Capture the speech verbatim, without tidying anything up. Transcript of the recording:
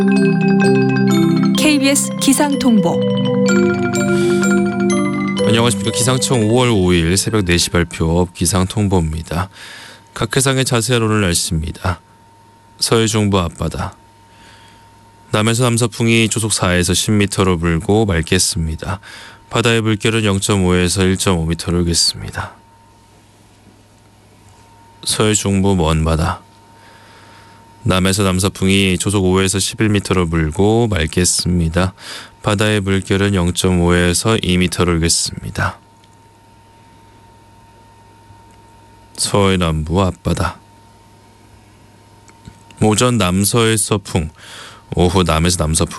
케이비에스 기상통보. 안녕하십니까. 기상청 오월 오일 새벽 네 시 발표 기상통보입니다. 각 해상의 자세한 오늘 날씨입니다. 서해 중부 앞바다. 남에서 남서풍이 조속 사에서 십 미터로 불고 맑겠습니다. 바다의 물결은 영 점 오에서 일 점 오 미터를 일겠습니다. 서해 중부 먼바다. 남에서 남서풍이 조속 오에서 십일 미터로 불고 맑겠습니다. 바다의 물결은 영 점 오에서 이 미터를 일겠습니다. 서해 남부 앞바다. 오전 남서에서 풍, 오후 남에서 남서풍이